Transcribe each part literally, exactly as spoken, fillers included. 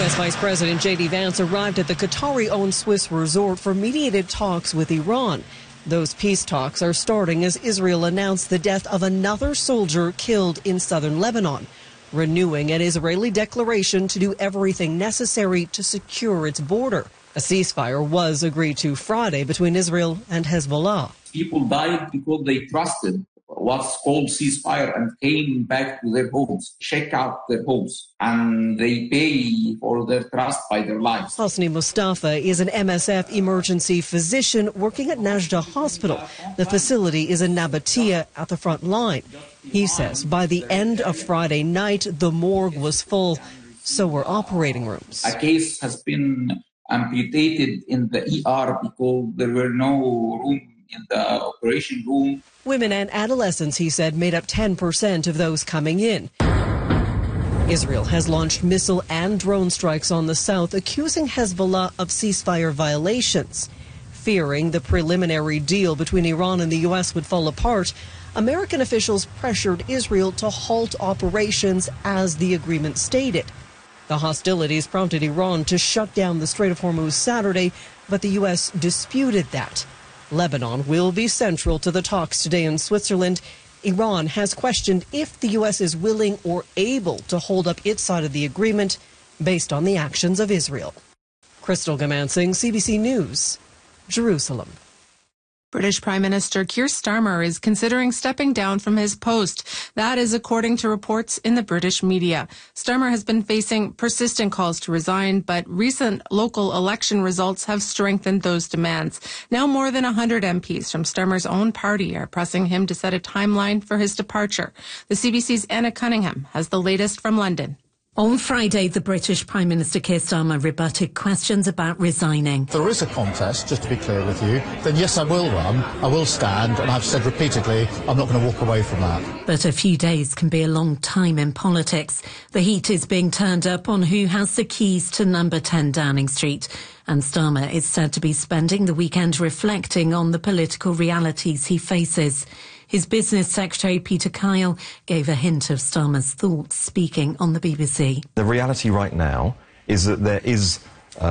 S Vice President J D Vance arrived at the Qatari-owned Swiss resort for mediated talks with Iran. Those peace talks are starting as Israel announced the death of another soldier killed in southern Lebanon, renewing an Israeli declaration to do everything necessary to secure its border. A ceasefire was agreed to Friday between Israel and Hezbollah. People died because they trusted what's called ceasefire and came back to their homes, check out their homes, and they pay for their trust by their lives. Hosni Mustafa is an M S F emergency physician working at Najda Hospital. The facility is in Nabatea at the front line. He says by the end of Friday night, the morgue was full, so were operating rooms. A case has been amputated in the E R because there were no room in the operation room. Women and adolescents, he said, made up ten percent of those coming in. Israel has launched missile and drone strikes on the south, accusing Hezbollah of ceasefire violations. Fearing the preliminary deal between Iran and the U S would fall apart, American officials pressured Israel to halt operations as the agreement stated. The hostilities prompted Iran to shut down the Strait of Hormuz Saturday, but the U S disputed that. Lebanon will be central to the talks today in Switzerland. Iran has questioned if the U S is willing or able to hold up its side of the agreement based on the actions of Israel. Crystal Gamansing, C B C News, Jerusalem. British Prime Minister Keir Starmer is considering stepping down from his post. That is according to reports in the British media. Starmer has been facing persistent calls to resign, but recent local election results have strengthened those demands. Now more than one hundred M Ps from Starmer's own party are pressing him to set a timeline for his departure. The C B C's Anna Cunningham has the latest from London. On Friday, the British Prime Minister Keir Starmer rebutted questions about resigning. If there is a contest, just to be clear with you, then yes, I will run, I will stand, and I've said repeatedly, I'm not going to walk away from that. But a few days can be a long time in politics. The heat is being turned up on who has the keys to number ten Downing Street. And Starmer is said to be spending the weekend reflecting on the political realities he faces. His business secretary, Peter Kyle, gave a hint of Starmer's thoughts, speaking on the B B C. The reality right now is that there is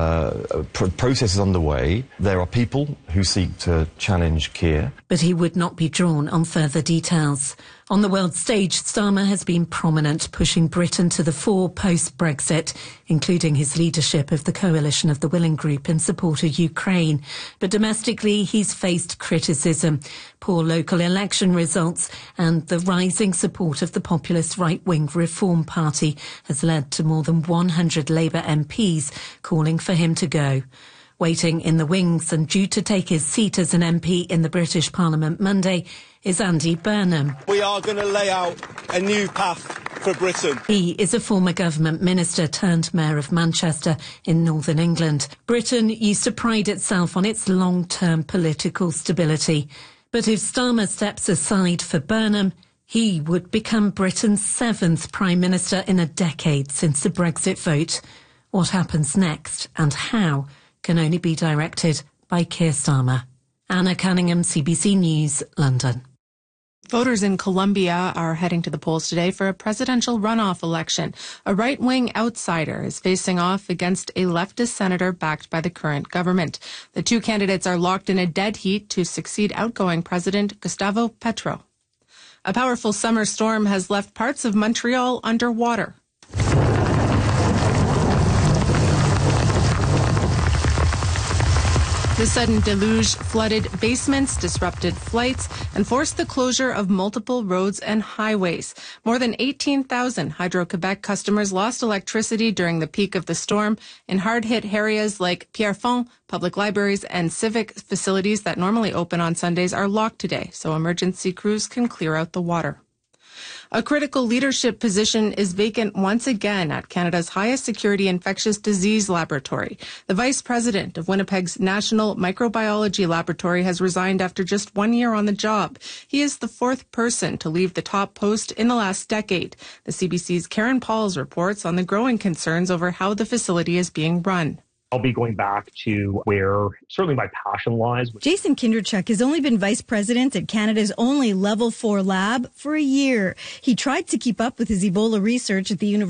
uh, processes underway. There are people who seek to challenge Keir. But he would not be drawn on further details. On the world stage, Starmer has been prominent, pushing Britain to the fore post-Brexit, including his leadership of the Coalition of the Willing Group in support of Ukraine. But domestically, he's faced criticism. Poor local election results and the rising support of the populist right-wing Reform Party has led to more than one hundred Labour M Ps calling for him to go. Waiting in the wings and due to take his seat as an M P in the British Parliament Monday is Andy Burnham. We are going to lay out a new path for Britain. He is a former government minister turned mayor of Manchester in northern England. Britain used to pride itself on its long-term political stability. But if Starmer steps aside for Burnham, he would become Britain's seventh Prime Minister in a decade since the Brexit vote. What happens next and how can only be directed by Keir Starmer. Anna Cunningham, C B C News, London. Voters in Colombia are heading to the polls today for a presidential runoff election. A right-wing outsider is facing off against a leftist senator backed by the current government. The two candidates are locked in a dead heat to succeed outgoing President Gustavo Petro. A powerful summer storm has left parts of Montreal underwater. The sudden deluge flooded basements, disrupted flights, and forced the closure of multiple roads and highways. More than eighteen thousand Hydro-Quebec customers lost electricity during the peak of the storm. In hard-hit areas like Pierrefonds, public libraries and civic facilities that normally open on Sundays are locked today, so emergency crews can clear out the water. A critical leadership position is vacant once again at Canada's highest security infectious disease laboratory. The vice president of Winnipeg's National Microbiology Laboratory has resigned after just one year on the job. He is the fourth person to leave the top post in the last decade. The C B C's Karen Pauls reports on the growing concerns over how the facility is being run. I'll be going back to where certainly my passion lies. Jason Kinderchuk has only been vice president at Canada's only level four lab for a year. He tried to keep up with his Ebola research at the University